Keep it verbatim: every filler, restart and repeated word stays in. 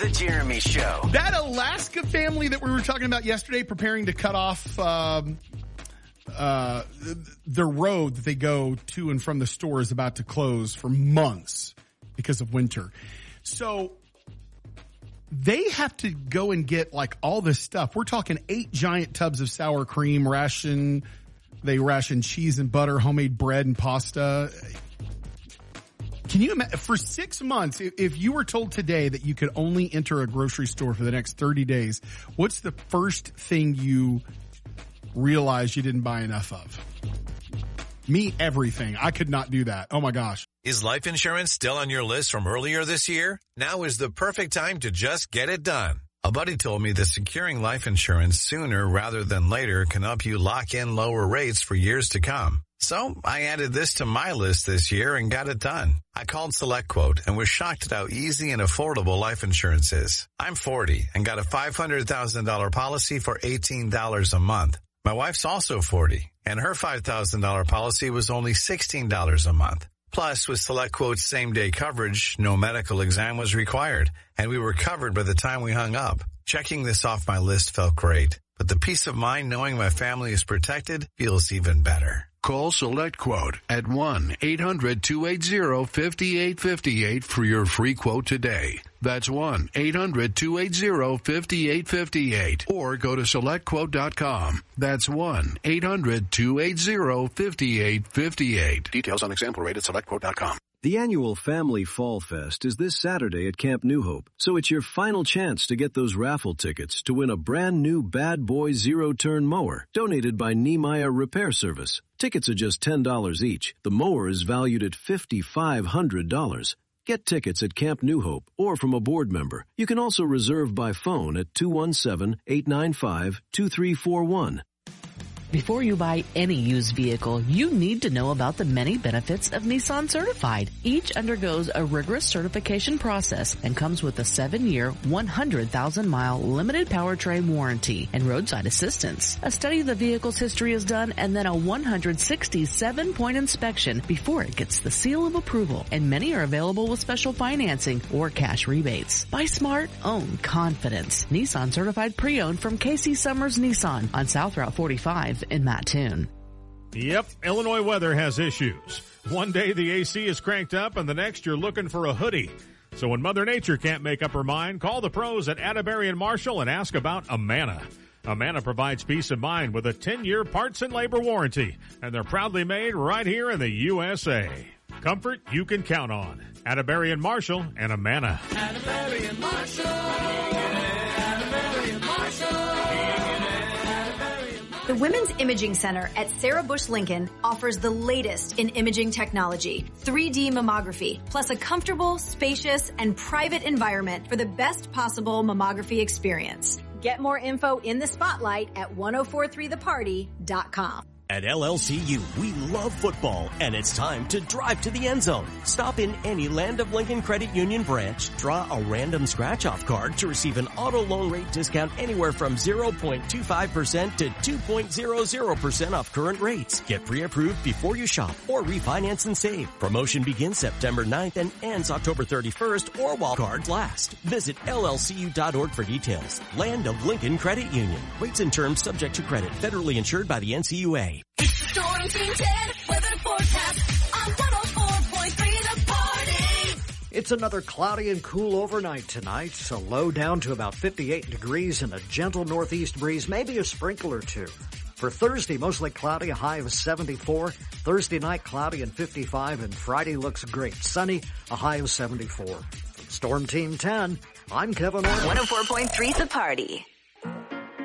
The Jeremy Show. That Alaska family that we were talking about yesterday, preparing to cut off um, uh, the road that they go to and from the store, is about to close for months because of winter. So they have to go and get like all this stuff. We're talking eight giant tubs of sour cream, ration. They ration cheese and butter, homemade bread and pasta. Can you imagine, for six months, if you were told today that you could only enter a grocery store for the next thirty days, what's the first thing you realize you didn't buy enough of? Me, everything. I could not do that. Oh my gosh. Is life insurance still on your list from earlier this year? Now is the perfect time to just get it done. A buddy told me that securing life insurance sooner rather than later can help you lock in lower rates for years to come. So I added this to my list this year and got it done. I called SelectQuote and was shocked at how easy and affordable life insurance is. I'm forty and got a five hundred thousand dollars policy for eighteen dollars a month. My wife's also forty and her five thousand dollars policy was only sixteen dollars a month. Plus, with SelectQuote's same-day coverage, no medical exam was required, and we were covered by the time we hung up. Checking this off my list felt great, but the peace of mind knowing my family is protected feels even better. Call SelectQuote at one eight hundred two eight zero five eight five eight for your free quote today. That's one eight hundred two eight zero five eight five eight. Or go to select quote dot com. That's one eight hundred two eight zero five eight five eight. Details on example rate at select quote dot com. The annual Family Fall Fest is this Saturday at Camp New Hope, so it's your final chance to get those raffle tickets to win a brand new Bad Boy zero-turn mower donated by Nehemiah Repair Service. Tickets are just ten dollars each. The mower is valued at five thousand five hundred dollars. Get tickets at Camp New Hope or from a board member. You can also reserve by phone at two one seven, eight nine five, two three four one. Before you buy any used vehicle, you need to know about the many benefits of Nissan Certified. Each undergoes a rigorous certification process and comes with a seven-year, one hundred thousand mile limited powertrain warranty and roadside assistance. A study of the vehicle's history is done and then a one hundred sixty-seven point inspection before it gets the seal of approval, and many are available with special financing or cash rebates. Buy smart, own confidence. Nissan Certified Pre-Owned from Casey Summers Nissan on South Route forty-five. In Mattoon. Yep, Illinois weather has issues. One day the A C is cranked up and the next you're looking for a hoodie. So when Mother Nature can't make up her mind, call the pros at Atterbury and Marshall and ask about Amana. Amana provides peace of mind with a ten-year parts and labor warranty, and they're proudly made right here in the U S A. Comfort you can count on. Atterbury and Marshall and Amana. Atterbury and Marshall. Atterbury and Marshall. The Women's Imaging Center at Sarah Bush Lincoln offers the latest in imaging technology, three D mammography, plus a comfortable, spacious, and private environment for the best possible mammography experience. Get more info in the spotlight at ten forty-three the party dot com. At L L C U, we love football, and it's time to drive to the end zone. Stop in any Land of Lincoln Credit Union branch, draw a random scratch-off card to receive an auto loan rate discount anywhere from zero point two five percent to two point zero zero percent off current rates. Get pre-approved before you shop or refinance and save. Promotion begins September ninth and ends October thirty-first or while cards last. Visit L L C U dot org for details. Land of Lincoln Credit Union. Rates and terms subject to credit. Federally insured by the N C U A. It's the Storm Team ten weather forecast on one oh four point three The Party. It's another cloudy and cool overnight tonight. A low down to about fifty-eight degrees and a gentle northeast breeze, maybe a sprinkle or two. For Thursday, mostly cloudy, a high of seventy-four. Thursday night, cloudy and fifty-five, and Friday looks great. Sunny, a high of seventy-four. From Storm Team ten, I'm Kevin Orr. one oh four point three The Party.